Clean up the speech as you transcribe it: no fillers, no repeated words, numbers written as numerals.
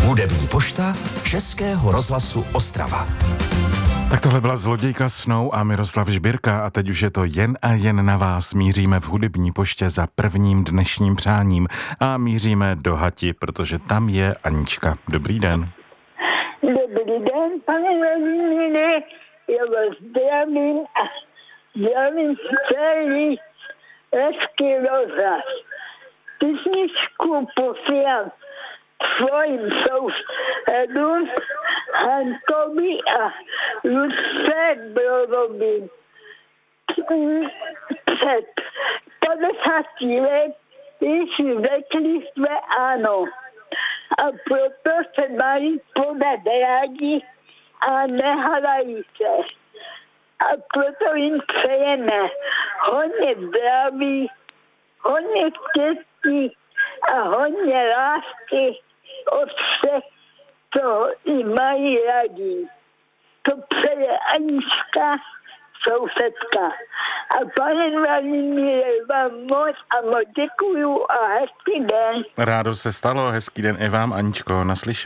Hudební pošta Českého rozhlasu Ostrava. Tak tohle byla Zlodějka snou a Miroslav Žbírka a teď už je to jen a jen na vás. Míříme v hudební poště za prvním dnešním přáním a míříme do Hati, protože tam je Anička. Dobrý den. Dobrý den, pane Vladimíre, já vás zdravím a zdravím celý hezký rozhlas. Písničku posílám svojim sousedům Hankovi a Lucce Brodovi. Před 50 let již řekli své ano. A proto se mají podat rádi a nehrají se. A proto jim přejeme hodně zdraví, hodně štěstí a hodně lásky od všech, co ji mají rádi. To přeje Anička, sousedka. A pane Vladimíre, vám moc a moc děkuju a hezký den. Rádo se stalo, hezký den i vám, Aničko, naslyšenou.